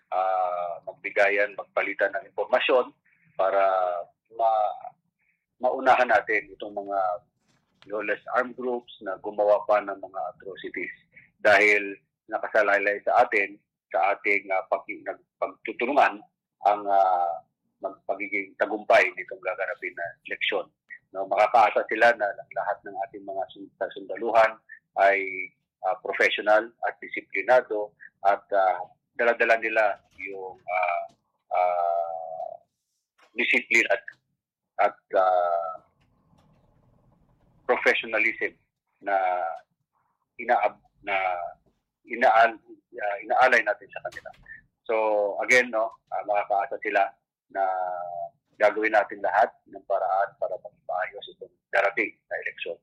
magbigayan, magpalitan ng impormasyon para maunahan natin itong mga lawless armed groups na gumawa pa ng mga atrocities dahil nakasalalay sa atin sa ating pagtutulungan ang pagiging tagumpay nitong gaganapin na eleksyon. No, makakaasa sila na lahat ng ating mga sundaluhan ay professional at disiplinado at dala-dala nila yung discipline at professionalism na inaalay natin sa kanila. So again, makakaasa sila na gagawin natin lahat ng paraan para magpaayos itong darating na eleksyon.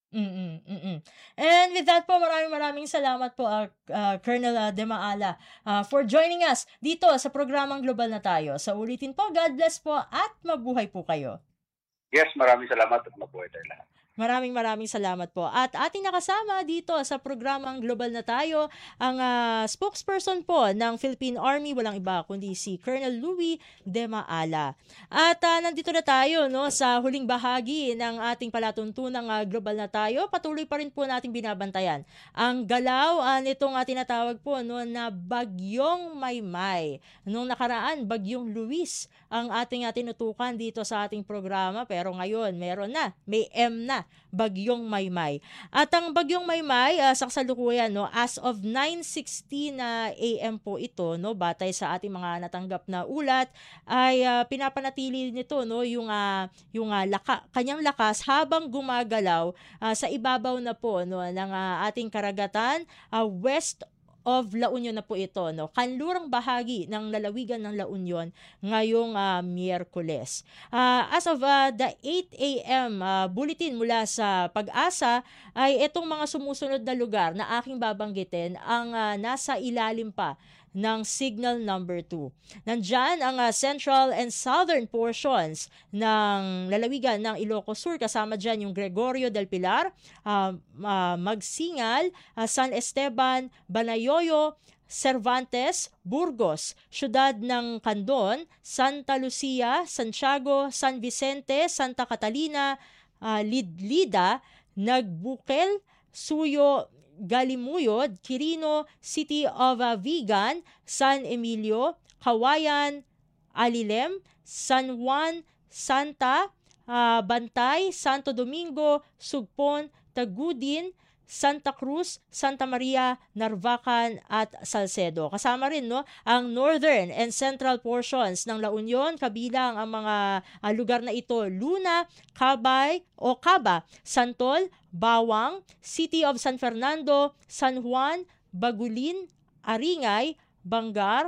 And with that po, maraming salamat po, Colonel De Maala, for joining us dito sa programang Global na Tayo. Sa ulitin po, God bless po at mabuhay po kayo. Yes, maraming salamat at mabuhay tayo lahat. Maraming salamat po. At ating nakasama dito sa programang Global na Tayo, ang spokesperson po ng Philippine Army, walang iba kundi si Colonel Louie De Maala. At nandito na tayo sa huling bahagi ng ating palatuntunang Global na Tayo. Patuloy pa rin po nating binabantayan ang galaw nitong tinatawag po na Bagyong Maymay. Noong nakaraan, Bagyong Luis ang ating tinutukan dito sa ating programa, pero ngayon may M na, Bagyong Maymay. At ang Bagyong Maymay sa kasalukuyan as of 9:16 AM po ito batay sa ating mga natanggap na ulat ay pinapanatili nito yung kanyang lakas habang gumagalaw sa ibabaw na po ng ating karagatan west of La Union na po ito, kanlurang bahagi ng lalawigan ng La Union ngayong Miyerkules. As of the 8 AM bulletin mula sa Pag-asa ay itong mga sumusunod na lugar na aking babanggitin ang nasa ilalim pa ng signal number 2. Nandyan ang central and southern portions ng lalawigan ng Ilocos Sur, kasama dyan yung Gregorio del Pilar, Magsingal, San Esteban, Banayoyo, Cervantes, Burgos, Syudad ng Candon, Santa Lucia, Santiago, San Vicente, Santa Catalina, Lidlida, Nagbukel, Suyo, Galimuyod, Quirino, City of Vigan, San Emilio, Kawayan, Alilem, San Juan, Santa, Bantay, Santo Domingo, Sugpon, Tagudin, Santa Cruz, Santa Maria, Narvacan at Salcedo. Kasama rin ang northern and central portions ng La Union, kabilang ang mga lugar na ito: Luna, Caba, Santol, Bawang, City of San Fernando, San Juan, Bagulin, Aringay, Bangar,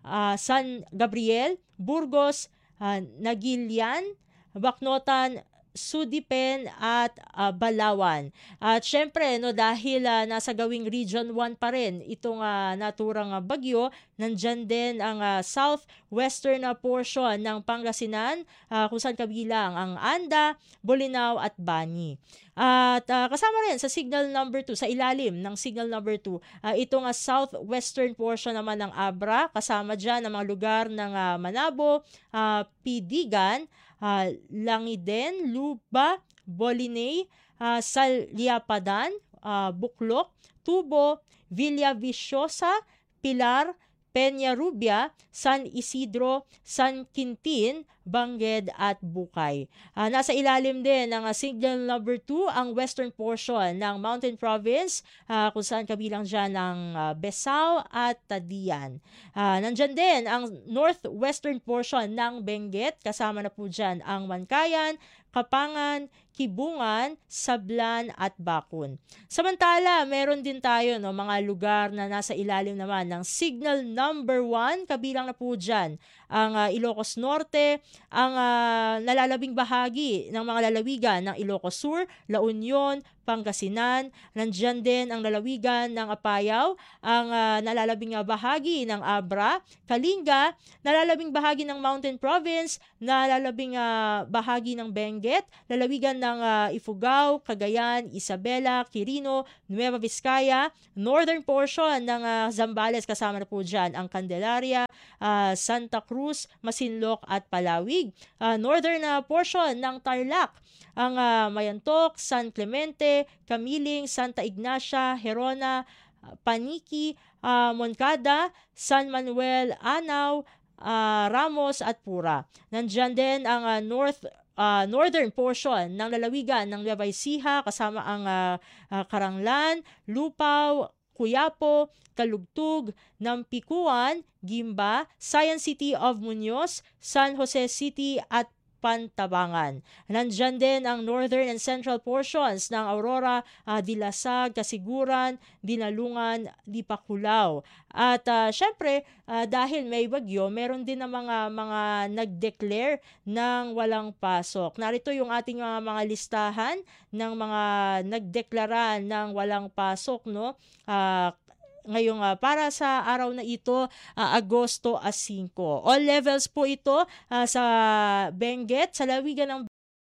San Gabriel, Burgos, Nagilian, Bacnotan, Sudipen at Balawan. At syempre dahil nasa gawing Region 1 pa rin itong naturang bagyo, nandyan din ang southwestern portion ng Pangasinan, kung saan kabilang ang Anda, Bolinao at Bani. At kasama rin sa signal number 2, sa ilalim ng signal number 2, itong southwestern portion naman ng Abra, kasama dyan ang mga lugar ng Manabo, Pidigan, Langiden, Luba, Bolinay, Salyapadan, Buklok, Tubo, Villaviciosa, Pilar, Peñarubia, San Isidro, San Quintin, Bangged at Bukay. Nasa ilalim din ng signal number 2 ang western portion ng Mountain Province, kung saan kabilang dyan ang Besao at Tadian. Nandyan din ang northwestern portion ng Benguet, kasama na po dyan ang Mankayan, Kapangan, Kibungan, Sablan at Bakun. Samantala, meron din tayo mga lugar na nasa ilalim naman ng signal number 1, kabilang na po dyan ang Ilocos Norte, ang nalalabing bahagi ng mga lalawigan ng Ilocos Sur, La Union, Pangasinan. Nandiyan din ang lalawigan ng Apayao, ang nalalabing bahagi ng Abra, Kalinga, nalalabing bahagi ng Mountain Province, nalalabing bahagi ng Benguet, lalawigan ng Ifugao, Cagayan, Isabela, Quirino, Nueva Vizcaya, northern portion ng Zambales, kasama na po dyan ang Candelaria, Santa Cruz, Masinloc at Palawig. Northern portion ng Tarlac, ang Mayantok, San Clemente, Camiling, Santa Ignacia, Herona, Paniki, Moncada, San Manuel, Anao, Ramos at Pura. Nandyan din ang northern portion ng lalawigan ng Nueva Ecija, kasama ang Karanglan, Lupaw, Cuyapo, Kalugtug, Nampikuan, Gimba, Science City of Muñoz, San Jose City at Pantabangan. Nandyan din ang northern and central portions ng Aurora, Dilasag, Kasiguran, Dinalungan, Dipakulaw. At syempre, dahil may bagyo, meron din ng mga nag-declare ng walang pasok. Narito yung ating mga listahan ng mga nagdeklara ng walang pasok, no? Ngayong para sa araw na ito, Agosto 5. All levels po ito sa Benguet, sa lalawigan ng